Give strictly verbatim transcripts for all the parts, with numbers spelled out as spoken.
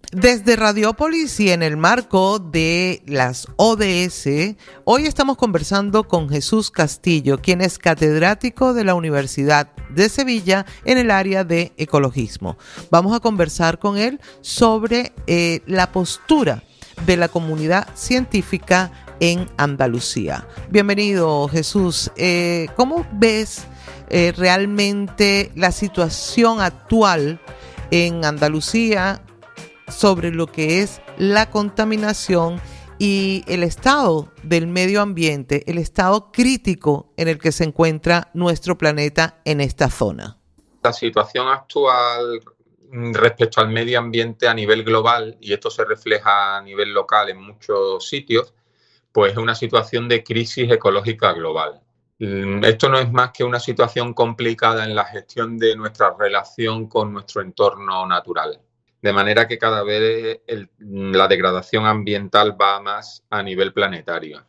Desde Radiópolis y en el marco de las O D S, hoy estamos conversando con Jesús Castillo, quien es catedrático de la Universidad de Sevilla en el área de ecologismo. Vamos a conversar con él sobre eh, la postura de la comunidad científica en Andalucía. Bienvenido, Jesús. Eh, ¿Cómo ves eh, realmente la situación actual en Andalucía sobre lo que es la contaminación y el estado del medio ambiente, el estado crítico en el que se encuentra nuestro planeta en esta zona? La situación actual respecto al medio ambiente a nivel global, y esto se refleja a nivel local en muchos sitios, pues es una situación de crisis ecológica global. Esto no es más que una situación complicada en la gestión de nuestra relación con nuestro entorno natural. De manera que cada vez el, la degradación ambiental va más a nivel planetario.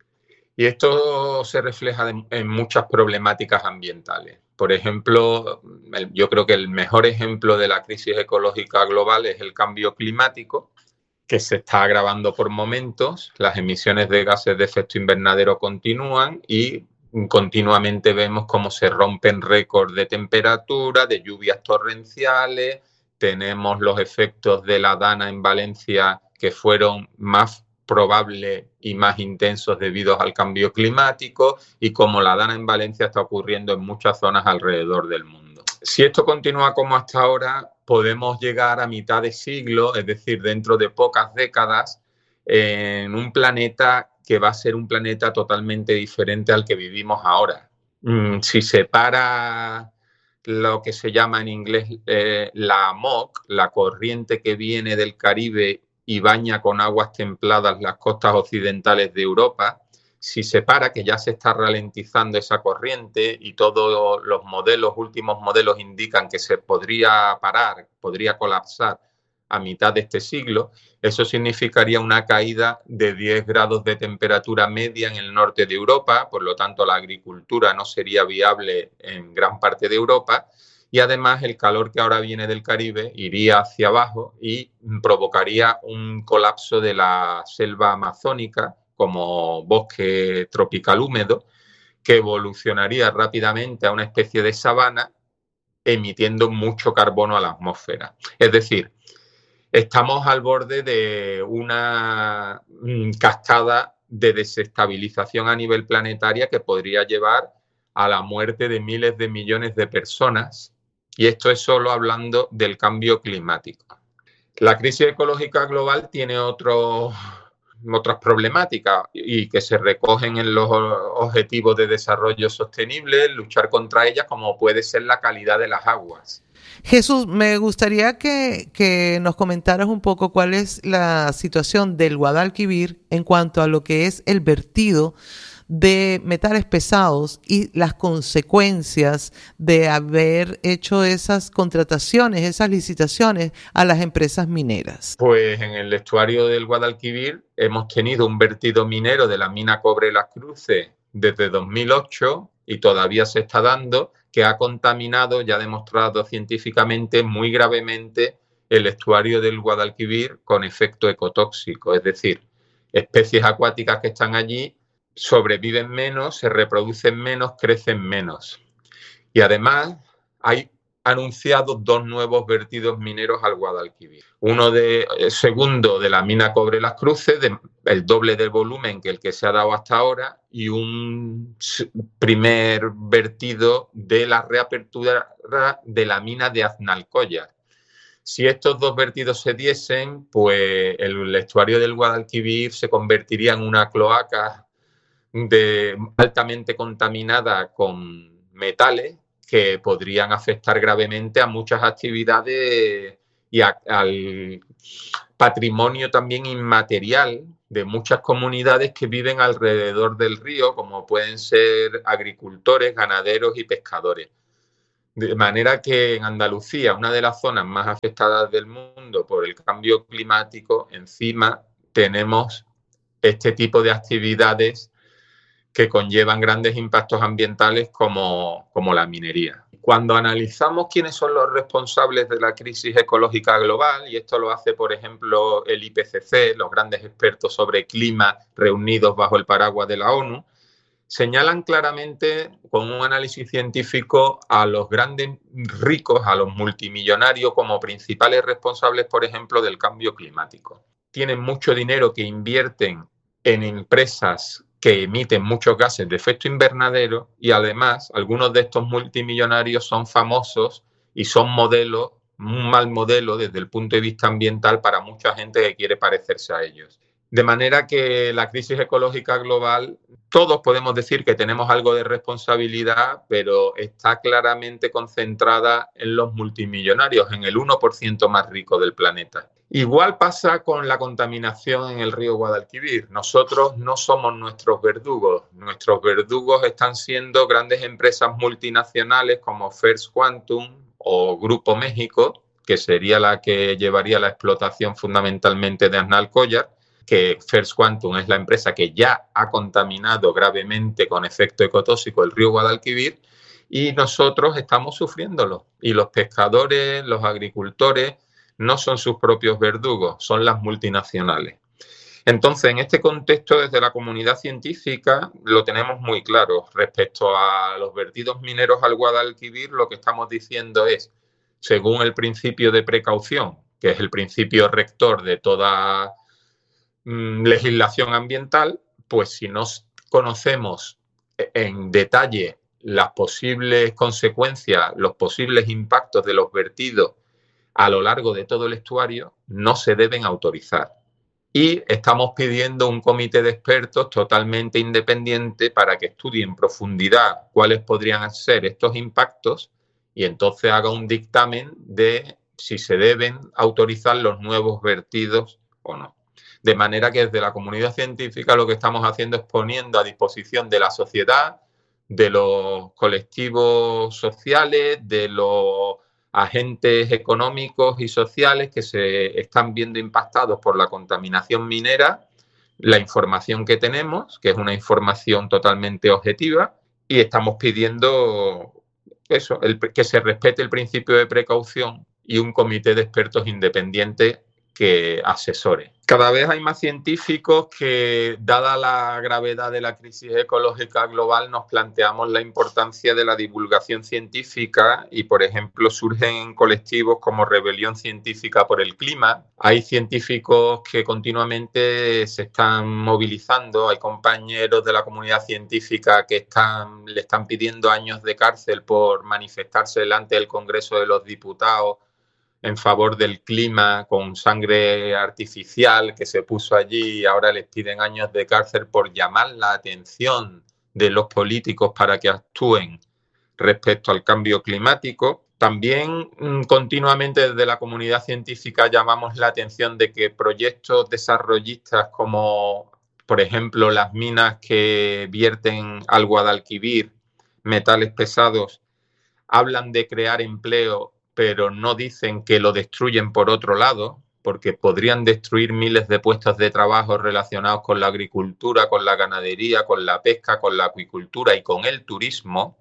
Y esto se refleja en, en muchas problemáticas ambientales. Por ejemplo, el, yo creo que el mejor ejemplo de la crisis ecológica global es el cambio climático, que se está agravando por momentos. Las emisiones de gases de efecto invernadero continúan y continuamente vemos cómo se rompen récords de temperatura, de lluvias torrenciales. Tenemos los efectos de la Dana en Valencia, que fueron más probables y más intensos debido al cambio climático, y como la Dana en Valencia está ocurriendo en muchas zonas alrededor del mundo. Si esto continúa como hasta ahora, podemos llegar a mitad de siglo, es decir, dentro de pocas décadas, en un planeta que va a ser un planeta totalmente diferente al que vivimos ahora. Si se para lo que se llama en inglés eh, la M O C, la corriente que viene del Caribe y baña con aguas templadas las costas occidentales de Europa, si se para, que ya se está ralentizando esa corriente y todos los modelos, últimos modelos indican que se podría parar, podría colapsar a mitad de este siglo, eso significaría una caída de diez grados de temperatura media en el norte de Europa, por lo tanto la agricultura no sería viable en gran parte de Europa, y además el calor que ahora viene del Caribe iría hacia abajo y provocaría un colapso de la selva amazónica como bosque tropical húmedo, que evolucionaría rápidamente a una especie de sabana, emitiendo mucho carbono a la atmósfera. Es decir, estamos al borde de una cascada de desestabilización a nivel planetaria que podría llevar a la muerte de miles de millones de personas, y esto es solo hablando del cambio climático. La crisis ecológica global tiene otros, otras problemáticas y que se recogen en los objetivos de desarrollo sostenible, luchar contra ellas, como puede ser la calidad de las aguas. Jesús, me gustaría que, que nos comentaras un poco cuál es la situación del Guadalquivir en cuanto a lo que es el vertido de metales pesados y las consecuencias de haber hecho esas contrataciones, esas licitaciones a las empresas mineras. Pues en el estuario del Guadalquivir hemos tenido un vertido minero de la mina Cobre Las Cruces desde dos mil ocho y todavía se está dando, que ha contaminado, ya demostrado científicamente, muy gravemente el estuario del Guadalquivir con efecto ecotóxico. Es decir, especies acuáticas que están allí sobreviven menos, se reproducen menos, crecen menos. Y además hay anunciados dos nuevos vertidos mineros al Guadalquivir. Uno de el segundo de la mina Cobre Las Cruces, de, el doble del volumen que el que se ha dado hasta ahora, y un primer vertido de la reapertura de la mina de Aznalcóllar. Si estos dos vertidos se diesen, pues el estuario del Guadalquivir se convertiría en una cloaca de, altamente contaminada con metales que podrían afectar gravemente a muchas actividades y a, al patrimonio también inmaterial de muchas comunidades que viven alrededor del río, como pueden ser agricultores, ganaderos y pescadores. De manera que en Andalucía, una de las zonas más afectadas del mundo por el cambio climático, encima tenemos este tipo de actividades que conllevan grandes impactos ambientales como, como la minería. Cuando analizamos quiénes son los responsables de la crisis ecológica global, y esto lo hace, por ejemplo, el I P C C, los grandes expertos sobre clima reunidos bajo el paraguas de la ONU, señalan claramente con un análisis científico a los grandes ricos, a los multimillonarios como principales responsables, por ejemplo, del cambio climático. Tienen mucho dinero que invierten en empresas que emiten muchos gases de efecto invernadero y además algunos de estos multimillonarios son famosos y son modelos, un mal modelo desde el punto de vista ambiental para mucha gente que quiere parecerse a ellos. De manera que la crisis ecológica global, todos podemos decir que tenemos algo de responsabilidad, pero está claramente concentrada en los multimillonarios, en el uno por ciento más rico del planeta. Igual pasa con la contaminación en el río Guadalquivir. Nosotros no somos nuestros verdugos. Nuestros verdugos están siendo grandes empresas multinacionales como First Quantum o Grupo México, que sería la que llevaría la explotación fundamentalmente de Aznalcóllar, que First Quantum es la empresa que ya ha contaminado gravemente con efecto ecotóxico el río Guadalquivir y nosotros estamos sufriéndolo. Y los pescadores, los agricultores, no son sus propios verdugos, son las multinacionales. Entonces, en este contexto, desde la comunidad científica, lo tenemos muy claro. Respecto a los vertidos mineros al Guadalquivir, lo que estamos diciendo es, según el principio de precaución, que es el principio rector de toda mmm, legislación ambiental, pues si no conocemos en detalle las posibles consecuencias, los posibles impactos de los vertidos a lo largo de todo el estuario, no se deben autorizar. Y estamos pidiendo un comité de expertos totalmente independiente para que estudie en profundidad cuáles podrían ser estos impactos y entonces haga un dictamen de si se deben autorizar los nuevos vertidos o no. De manera que desde la comunidad científica lo que estamos haciendo es poniendo a disposición de la sociedad, de los colectivos sociales, de los agentes económicos y sociales que se están viendo impactados por la contaminación minera, la información que tenemos, que es una información totalmente objetiva, y estamos pidiendo eso, el, que se respete el principio de precaución y un comité de expertos independientes que asesore. Cada vez hay más científicos que, dada la gravedad de la crisis ecológica global, nos planteamos la importancia de la divulgación científica y, por ejemplo, surgen colectivos como Rebelión Científica por el Clima. Hay científicos que continuamente se están movilizando, hay compañeros de la comunidad científica que están, le están pidiendo años de cárcel por manifestarse delante del Congreso de los Diputados en favor del clima con sangre artificial que se puso allí y ahora les piden años de cárcel por llamar la atención de los políticos para que actúen respecto al cambio climático. También mmm, continuamente desde la comunidad científica llamamos la atención de que proyectos desarrollistas como, por ejemplo, las minas que vierten al Guadalquivir metales pesados, hablan de crear empleo pero no dicen que lo destruyen por otro lado, porque podrían destruir miles de puestos de trabajo relacionados con la agricultura, con la ganadería, con la pesca, con la acuicultura y con el turismo.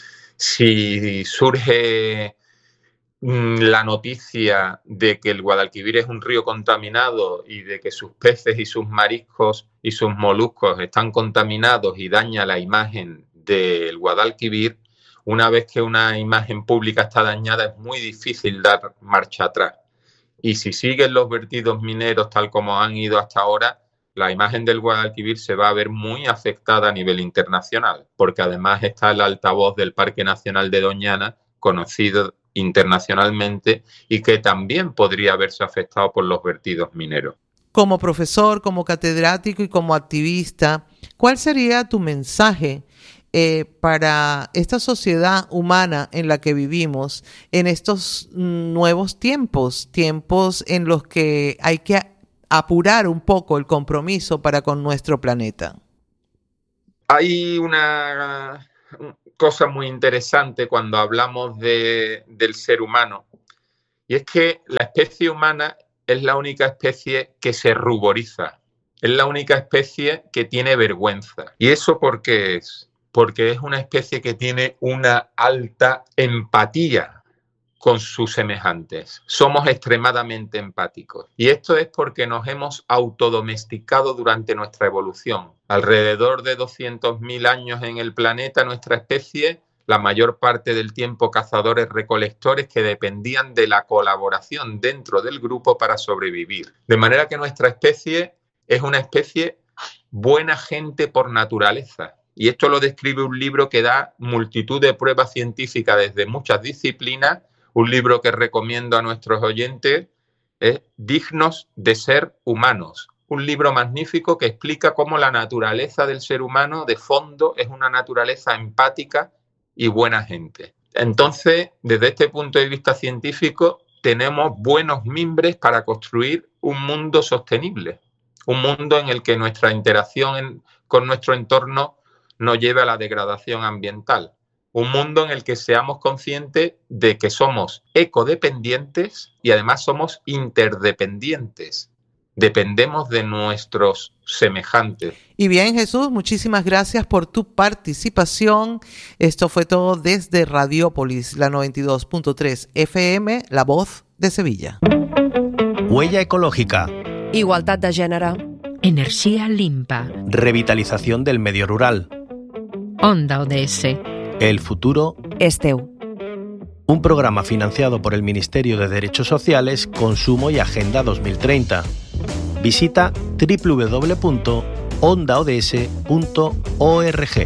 Si surge mmm, la noticia de que el Guadalquivir es un río contaminado y de que sus peces y sus mariscos y sus moluscos están contaminados y daña la imagen del Guadalquivir, una vez que una imagen pública está dañada es muy difícil dar marcha atrás. Y si siguen los vertidos mineros tal como han ido hasta ahora, la imagen del Guadalquivir se va a ver muy afectada a nivel internacional, porque además está el altavoz del Parque Nacional de Doñana, conocido internacionalmente y que también podría haberse afectado por los vertidos mineros. Como profesor, como catedrático y como activista, ¿cuál sería tu mensaje Eh, para esta sociedad humana en la que vivimos en estos nuevos tiempos, tiempos en los que hay que apurar un poco el compromiso para con nuestro planeta? Hay una cosa muy interesante cuando hablamos de, del ser humano, y es que la especie humana es la única especie que se ruboriza. Es la única especie que tiene vergüenza. ¿Y eso por qué es? Porque es una especie que tiene una alta empatía con sus semejantes. Somos extremadamente empáticos. Y esto es porque nos hemos autodomesticado durante nuestra evolución. Alrededor de doscientos mil años en el planeta, nuestra especie, la mayor parte del tiempo cazadores-recolectores que dependían de la colaboración dentro del grupo para sobrevivir. De manera que nuestra especie es una especie buena gente por naturaleza. Y esto lo describe un libro que da multitud de pruebas científicas desde muchas disciplinas. Un libro que recomiendo a nuestros oyentes es Dignos de ser humanos. Un libro magnífico que explica cómo la naturaleza del ser humano de fondo es una naturaleza empática y buena gente. Entonces, desde este punto de vista científico, tenemos buenos mimbres para construir un mundo sostenible. Un mundo en el que nuestra interacción en, con nuestro entorno no lleve a la degradación ambiental. Un mundo en el que seamos conscientes de que somos ecodependientes y además somos interdependientes. Dependemos de nuestros semejantes. Y bien, Jesús, muchísimas gracias por tu participación. Esto fue todo desde Radiópolis, la noventa y dos punto tres F M, La Voz de Sevilla. Huella ecológica. Igualdad de género. Energía limpa. Revitalización del medio rural. Onda O D S. El futuro és teu. Un programa financiado por el Ministerio de Derechos Sociales, Consumo y Agenda dos mil treinta. Visita doble u doble u doble u punto onda o d s punto org.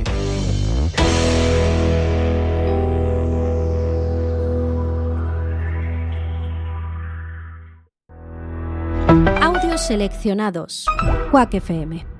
Audios seleccionados. Quack F M.